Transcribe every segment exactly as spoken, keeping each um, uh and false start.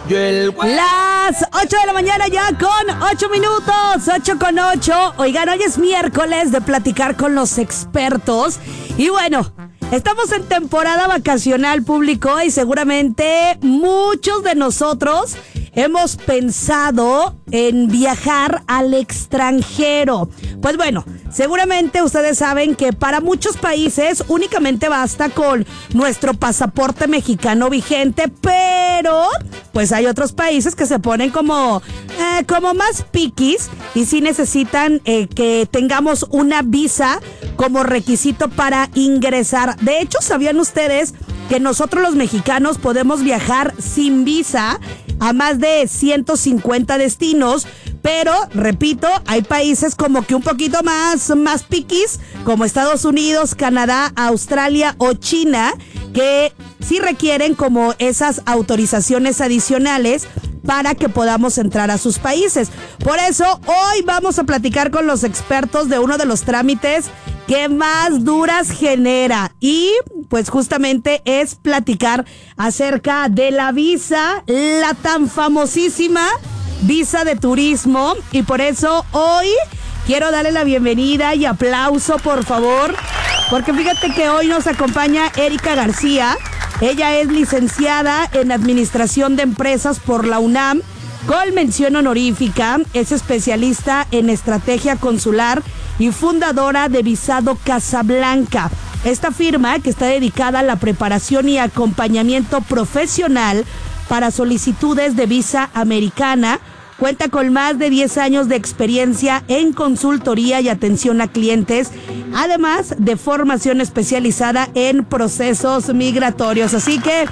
Las ocho de la mañana ya con ocho minutos, ocho con ocho. Oigan, hoy es miércoles de platicar con los expertos. Y bueno, estamos en temporada vacacional, público, y seguramente muchos de nosotros hemos pensado en viajar al extranjero. Pues bueno, seguramente ustedes saben que para muchos países únicamente basta con nuestro pasaporte mexicano vigente, pero pues hay otros países que se ponen como, eh, como más piquis y sí necesitan eh, que tengamos una visa como requisito para ingresar. De hecho, ¿sabían ustedes que nosotros los mexicanos podemos viajar sin visa a más de ciento cincuenta destinos? Pero, repito, hay países como que un poquito más, más piquis, como Estados Unidos, Canadá, Australia o China, que sí requieren como esas autorizaciones adicionales para que podamos entrar a sus países. Por eso, hoy vamos a platicar con los expertos de uno de los trámites que más duras genera. Y pues justamente es platicar acerca de la visa, la tan famosísima visa de turismo. Y por eso hoy quiero darle la bienvenida y aplauso, por favor, porque fíjate que hoy nos acompaña Erika García. Ella es licenciada en Administración de Empresas por la UNAM, con mención honorífica, es especialista en estrategia consular y fundadora de Visado Casablanca. Esta firma, que está dedicada a la preparación y acompañamiento profesional para solicitudes de visa americana, cuenta con más de diez años de experiencia en consultoría y atención a clientes, además de formación especializada en procesos migratorios. Así que,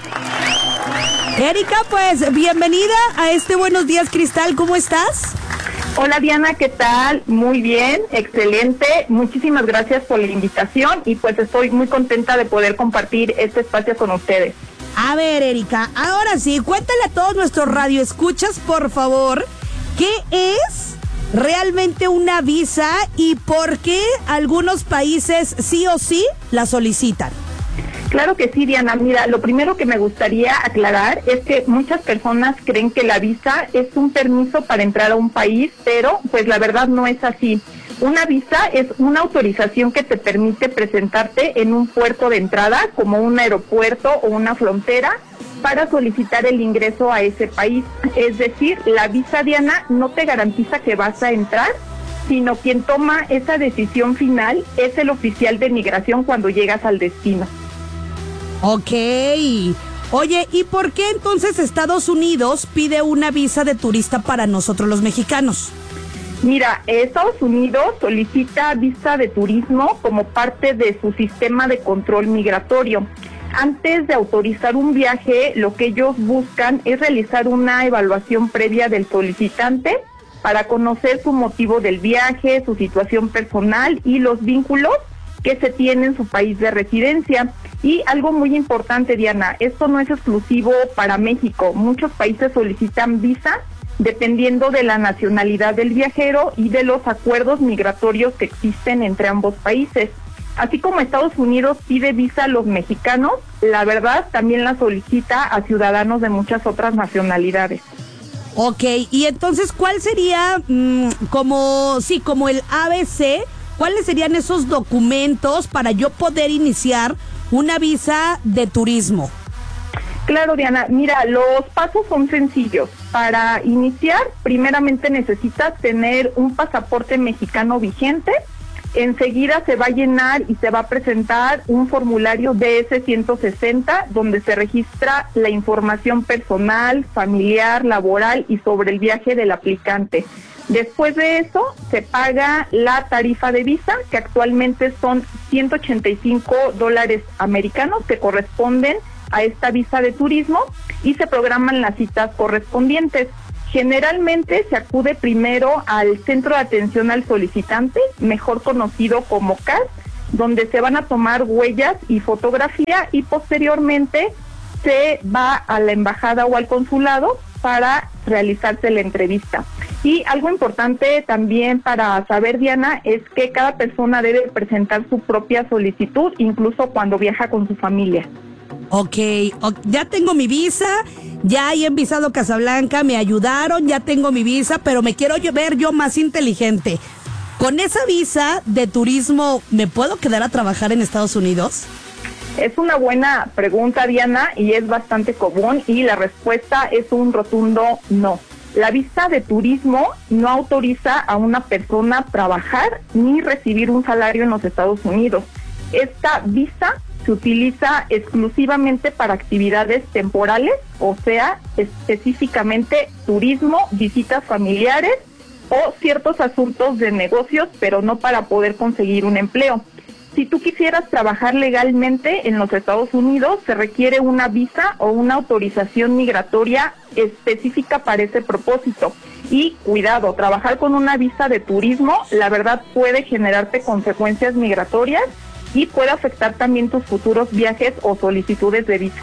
Erika, pues bienvenida a este Buenos Días, Cristal. ¿Cómo estás? Hola Diana, ¿qué tal? Muy bien, excelente. Muchísimas gracias por la invitación y pues estoy muy contenta de poder compartir este espacio con ustedes. A ver, Erika, ahora sí, cuéntale a todos nuestros radioescuchas, por favor, ¿qué es realmente una visa y por qué algunos países sí o sí la solicitan? Claro que sí, Diana. Mira, lo primero que me gustaría aclarar es que muchas personas creen que la visa es un permiso para entrar a un país, pero pues la verdad no es así. Una visa es una autorización que te permite presentarte en un puerto de entrada, como un aeropuerto o una frontera, para solicitar el ingreso a ese país. Es decir, la visa, Diana, no te garantiza que vas a entrar, sino quien toma esa decisión final es el oficial de migración cuando llegas al destino. Ok. Oye, ¿y por qué entonces Estados Unidos pide una visa de turista para nosotros los mexicanos? Mira, Estados Unidos solicita visa de turismo como parte de su sistema de control migratorio. Antes de autorizar un viaje, lo que ellos buscan es realizar una evaluación previa del solicitante para conocer su motivo del viaje, su situación personal y los vínculos que se tiene en su país de residencia. Y algo muy importante, Diana, esto no es exclusivo para México. Muchos países solicitan visa dependiendo de la nacionalidad del viajero y de los acuerdos migratorios que existen entre ambos países. Así como Estados Unidos pide visa a los mexicanos, la verdad también la solicita a ciudadanos de muchas otras nacionalidades. Ok, y entonces, ¿cuál sería mmm, como, sí, como el A B C? ¿Cuáles serían esos documentos para yo poder iniciar una visa de turismo? Claro, Diana, mira, los pasos son sencillos. Para iniciar, primeramente necesitas tener un pasaporte mexicano vigente. Enseguida se va a llenar y se va a presentar un formulario D S ciento sesenta donde se registra la información personal, familiar, laboral y sobre el viaje del aplicante. Después de eso, se paga la tarifa de visa, que actualmente son ciento ochenta y cinco dólares americanos, que corresponden a esta visa de turismo, y se programan las citas correspondientes. Generalmente se acude primero al Centro de Atención al Solicitante, mejor conocido como C A S, donde se van a tomar huellas y fotografía, y posteriormente se va a la embajada o al consulado para realizarse la entrevista. Y algo importante también para saber, Diana, es que cada persona debe presentar su propia solicitud, incluso cuando viaja con su familia. Ok, ok, ya tengo mi visa, ya he envisado Casablanca, me ayudaron, ya tengo mi visa, pero me quiero yo- ver yo más inteligente. ¿Con esa visa de turismo me puedo quedar a trabajar en Estados Unidos? Es una buena pregunta, Diana, y es bastante común, y la respuesta es un rotundo no. La visa de turismo no autoriza a una persona a trabajar ni recibir un salario en los Estados Unidos. Esta visa se utiliza exclusivamente para actividades temporales, o sea, específicamente turismo, visitas familiares o ciertos asuntos de negocios, pero no para poder conseguir un empleo. Si tú quisieras trabajar legalmente en los Estados Unidos, se requiere una visa o una autorización migratoria específica para ese propósito. Y cuidado, trabajar con una visa de turismo, la verdad puede generarte consecuencias migratorias y puede afectar también tus futuros viajes o solicitudes de visa.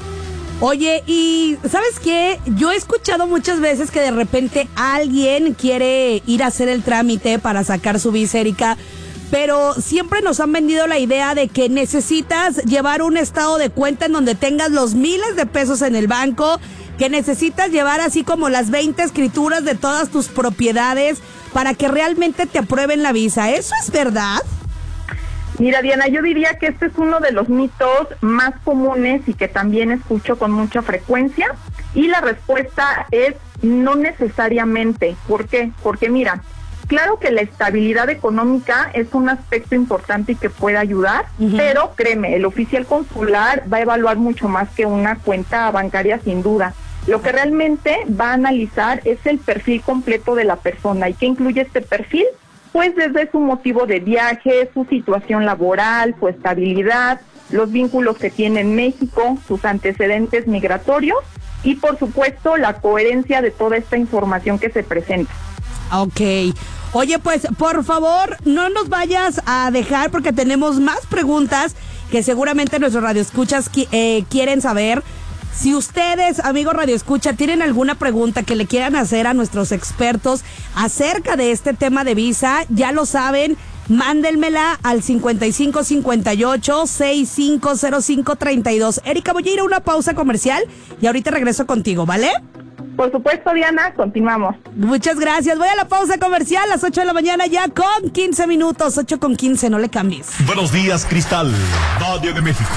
Oye, y ¿sabes qué? Yo he escuchado muchas veces que de repente alguien quiere ir a hacer el trámite para sacar su visa, Erika, pero siempre nos han vendido la idea de que necesitas llevar un estado de cuenta en donde tengas los miles de pesos en el banco, que necesitas llevar así como las veinte escrituras de todas tus propiedades para que realmente te aprueben la visa. ¿Eso es verdad? Mira, Diana, yo diría que este es uno de los mitos más comunes y que también escucho con mucha frecuencia, y la respuesta es no necesariamente. ¿Por qué? Porque mira, claro que la estabilidad económica es un aspecto importante y que puede ayudar, uh-huh. pero créeme, el oficial consular va a evaluar mucho más que una cuenta bancaria, sin duda. Lo que realmente va a analizar es el perfil completo de la persona. ¿Y qué incluye este perfil? Pues desde su motivo de viaje, su situación laboral, su estabilidad, los vínculos que tiene en México, sus antecedentes migratorios y, por supuesto, la coherencia de toda esta información que se presenta. Ok. Oye, pues, por favor, no nos vayas a dejar porque tenemos más preguntas que seguramente nuestros radioescuchas qui- eh, quieren saber. Si ustedes, amigos radioescucha, tienen alguna pregunta que le quieran hacer a nuestros expertos acerca de este tema de visa, ya lo saben, mándenmela al cincuenta y cinco cincuenta y ocho sesenta y cinco cero cinco treinta y dos. Erika, voy a ir a una pausa comercial y ahorita regreso contigo, ¿vale? Por supuesto, Diana, continuamos. Muchas gracias. Voy a la pausa comercial a las ocho de la mañana ya con quince minutos. ocho con quince, no le cambies. Buenos días, Cristal. Valle de México.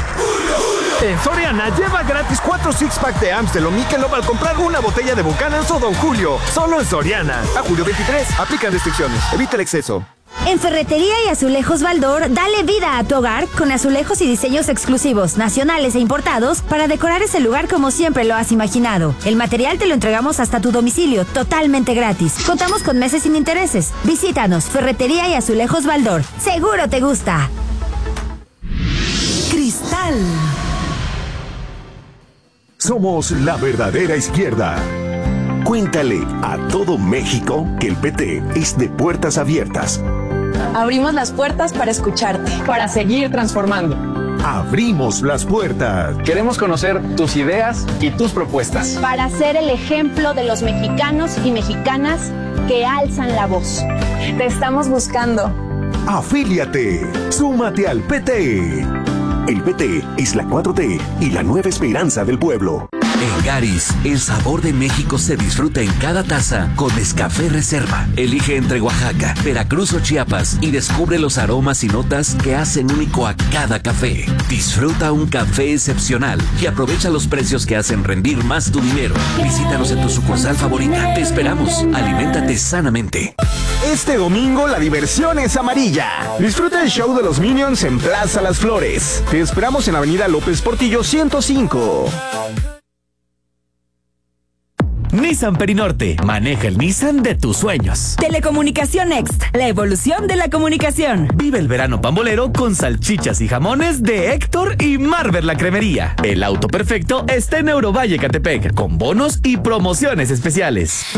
En Soriana, lleva gratis cuatro six-pack de Amstel o Michelob al comprar una botella de Buchanan's o Don Julio. Solo en Soriana. A julio veintitrés. Aplican restricciones. Evita el exceso. En Ferretería y Azulejos Baldor, dale vida a tu hogar con azulejos y diseños exclusivos, nacionales e importados para decorar ese lugar como siempre lo has imaginado. El material te lo entregamos hasta tu domicilio, totalmente gratis. Contamos con meses sin intereses. Visítanos, Ferretería y Azulejos Baldor. Seguro te gusta. Cristal. Somos la verdadera izquierda. Cuéntale a todo México que el P T es de puertas abiertas. Abrimos las puertas para escucharte. Para seguir transformando. Abrimos las puertas. Queremos conocer tus ideas y tus propuestas. Para ser el ejemplo de los mexicanos y mexicanas que alzan la voz. Te estamos buscando. Afíliate. Súmate al P T. El P T es la cuatro T y la nueva esperanza del pueblo. En Garis, el sabor de México se disfruta en cada taza con Nescafé Reserva. Elige entre Oaxaca, Veracruz o Chiapas y descubre los aromas y notas que hacen único a cada café. Disfruta un café excepcional y aprovecha los precios que hacen rendir más tu dinero. Visítanos en tu sucursal favorita. Te esperamos. Aliméntate sanamente. Este domingo la diversión es amarilla. Disfruta el show de los Minions en Plaza Las Flores. Te esperamos en Avenida López Portillo ciento cinco. Nissan Perinorte. Maneja el Nissan de tus sueños. Telecomunicación Next. La evolución de la comunicación. Vive el verano pambolero con salchichas y jamones de Héctor y Marver la Cremería. El auto perfecto está en Eurovalle Catepec, con bonos y promociones especiales.